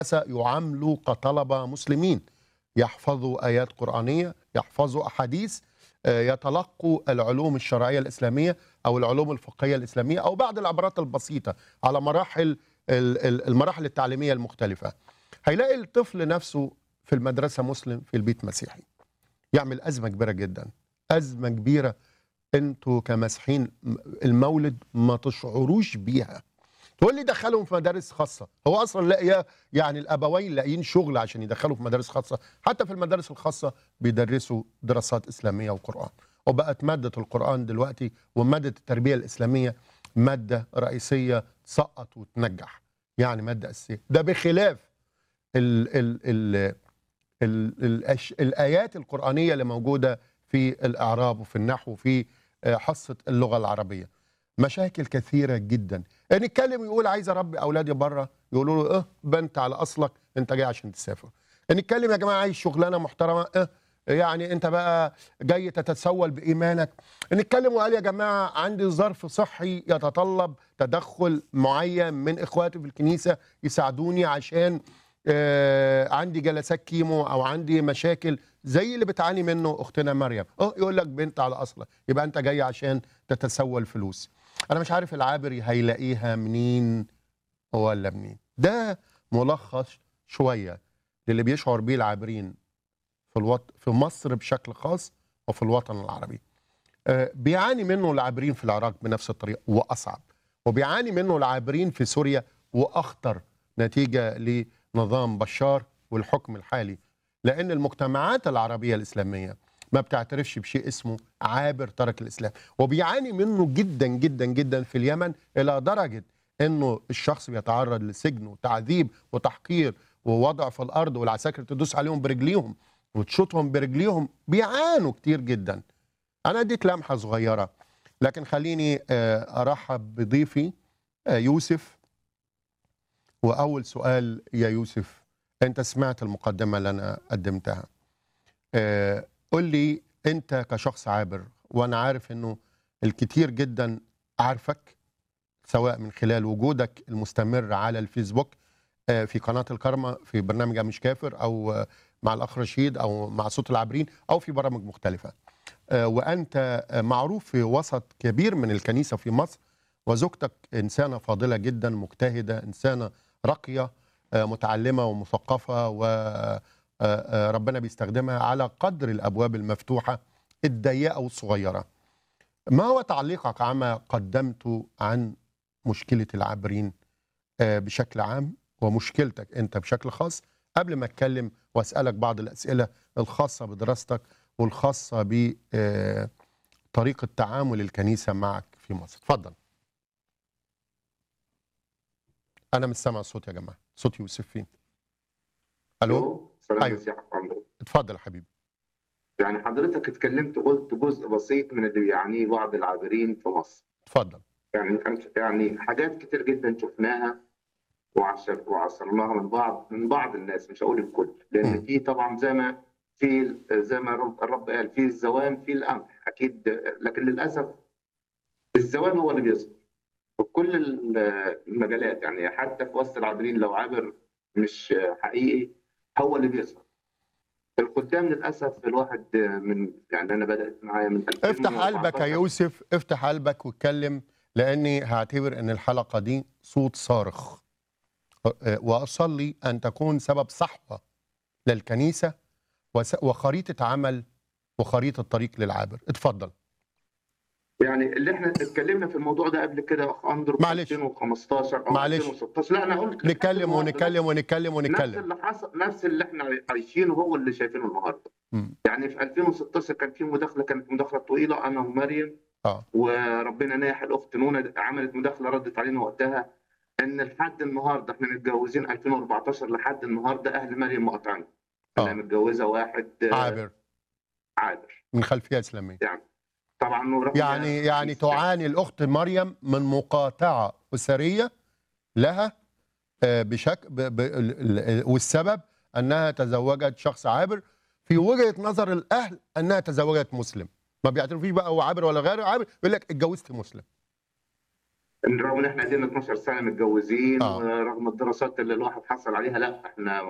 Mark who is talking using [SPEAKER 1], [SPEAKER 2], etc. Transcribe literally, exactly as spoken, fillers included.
[SPEAKER 1] يعاملوا كطلبة مسلمين، يحفظوا آيات قرآنية، يحفظوا أحاديث، آه، يتلقوا العلوم الشرعية الإسلامية أو العلوم الفقهية الإسلامية أو بعض العبارات البسيطة على مراحل ال- ال- المراحل التعليمية المختلفة. هيلاقي الطفل نفسه في المدرسة مسلم، في البيت مسيحي، يعمل أزمة كبيرة جدا، أزمة كبيرة. انتوا كمسيحيين المولد ما تشعروش بيها. تقول لي دخلهم في مدارس خاصة، هو أصلا لاقيه يعني الأبوين لاقيين شغل عشان يدخلوا في مدارس خاصة. حتى في المدارس الخاصة بيدرسوا دراسات إسلامية وقرآن، وبقت مادة القرآن دلوقتي ومادة التربية الإسلامية مادة رئيسية تسقط وتنجح، يعني مادة أساسية. ده بخلاف ال ال ال ال ال الآيات القرآنية اللي موجودة في الإعراب وفي النحو وفي آه، حصة اللغة العربية. مشاكل كثيرة جدا. نتكلم يقول عايز اربي اولادي بره، يقولوا له اه بنت على اصلك، انت جاي عشان تسافر. نتكلم يا جماعه عايز شغلانه محترمه، اه يعني انت بقى جاي تتسول بايمانك. نتكلم وقال يا جماعه عندي ظرف صحي يتطلب تدخل معين من اخواتي في الكنيسه يساعدوني عشان آه عندي جلسات كيمو او عندي مشاكل زي اللي بتعاني منه اختنا مريم. اه يقول لك بنت على اصلك، يبقى انت جاي عشان تتسول فلوس. انا مش عارف العابر هيلاقيها منين ولا منين. ده ملخص شويه للي بيشعر بيه العابرين في الوط... في مصر بشكل خاص وفي الوطن العربي. آه، بيعاني منه العابرين في العراق بنفس الطريقه واصعب، وبيعاني منه العابرين في سوريا واخطر نتيجه لنظام بشار والحكم الحالي، لان المجتمعات العربيه الاسلاميه ما بتعترفش بشيء اسمه عابر ترك الاسلام، وبيعاني منه جدا جدا جدا في اليمن، الى درجه انه الشخص بيتعرض لسجن وتعذيب وتحقير ووضع في الارض والعساكر تدوس عليهم برجليهم وتشوطهم برجليهم. بيعانوا كتير جدا. أنا اديت لمحة صغيرة، لكن خليني آه، أرحب بضيفي آه، يوسف. وأول سؤال يا يوسف، أنت سمعت المقدمة اللي أنا قدمتها، آه، قل لي أنت كشخص عابر، وأنا عارف أنه الكتير جدا عارفك سواء من خلال وجودك المستمر على الفيسبوك، آه، في قناة الكرمة، في برنامج مش كافر، أو آه، مع الأخ رشيد، أو مع صوت العابرين، أو في برامج مختلفة. آه، وأنت آه، معروف في وسط كبير من الكنيسة في مصر، وزوجتك إنسانة فاضلة جدا، مجتهدة، إنسانة راقية، آه، متعلمة ومثقفة، وربنا بيستخدمها على قدر الأبواب المفتوحة الضيقة والصغيرة. ما هو تعليقك عما قدمته عن مشكلة العابرين آه، بشكل عام، ومشكلتك أنت بشكل خاص، قبل ما أتكلم وأسألك بعض الأسئلة الخاصة بدراستك والخاصة بطريقة تعامل الكنيسة معك في مصر؟ اتفضل. أنا مش سامع الصوت يا جماعة، صوت يوسف فين؟ ألو؟
[SPEAKER 2] الو سلام
[SPEAKER 1] أيوه،
[SPEAKER 2] مسيح عمرو.
[SPEAKER 1] اتفضل يا حبيبي.
[SPEAKER 2] يعني حضرتك اتكلمت قلت جزء بسيط من اللي بيعانيه بعض العابرين في مصر.
[SPEAKER 1] اتفضل.
[SPEAKER 2] يعني يعني حاجات كتير جدا شفناها وعشر وعصرناها من بعض من بعض الناس، مش هقول الكل، لان
[SPEAKER 1] مم.
[SPEAKER 2] في طبعا زي ما في زي ما الرب الرب قال في الزوان في القمح اكيد، لكن للاسف الزوان هو اللي بيظهر في كل المجالات. يعني حتى في وسط العابرين لو عابر مش حقيقي هو اللي بيظهر. القدام للاسف الواحد من يعني انا بدات معايا من
[SPEAKER 1] افتح قلبك يا
[SPEAKER 2] ألفين وأربعتاشر.
[SPEAKER 1] يوسف، افتح قلبك واتكلم، لأني هعتبر أن الحلقة دي صوت صارخ، آه، وأصلي أن تكون سبب صحوة للكنيسة وس- وخريطة عمل وخريطة طريق للعابر. اتفضل.
[SPEAKER 2] يعني اللي احنا اتكلمنا في الموضوع ده قبل كده يا اخ اندرو في
[SPEAKER 1] معلش
[SPEAKER 2] ألفين وخمستاشر او
[SPEAKER 1] معلش،
[SPEAKER 2] ألفين وستاشر. لا انا قلت لحد
[SPEAKER 1] نتكلم
[SPEAKER 2] النهارده
[SPEAKER 1] ونتكلم
[SPEAKER 2] نفس
[SPEAKER 1] ونتكلم
[SPEAKER 2] نفس
[SPEAKER 1] ونتكلم.
[SPEAKER 2] اللي حصل، نفس اللي احنا عايشينه هو اللي شايفينه النهارده.
[SPEAKER 1] مم.
[SPEAKER 2] يعني في ألفين وستاشر كان في مداخله، كانت مداخله طويله انا ومريم،
[SPEAKER 1] اه
[SPEAKER 2] وربنا ناح الاخت نونا عملت مداخله ردت علينا وقتها ان لحد النهارده احنا متجوزين ألفين وأربعتاشر لحد النهارده اهل مريم مقاطعين انها
[SPEAKER 1] اه
[SPEAKER 2] متجوزه واحد آه،
[SPEAKER 1] عابر
[SPEAKER 2] عابر.
[SPEAKER 1] من خلفية إسلامية.
[SPEAKER 2] يعني طبعا ورغم
[SPEAKER 1] يعني يعني تعاني الأخت مريم من مقاطعة أسرية لها آه، بشكل ب... ب... ال- ال- والسبب أنها تزوجت شخص عابر، في وجهة نظر الأهل أنها تزوجت مسلم. ما بيعترفوش بقى هو عابر ولا غير عابر، يقول لك اتجوزت مسلم.
[SPEAKER 2] رغم ان احنا قدمنا اتناشر سنه متجوزين،
[SPEAKER 1] اه
[SPEAKER 2] ورغم الدراسات اللي الواحد حصل عليها، لا احنا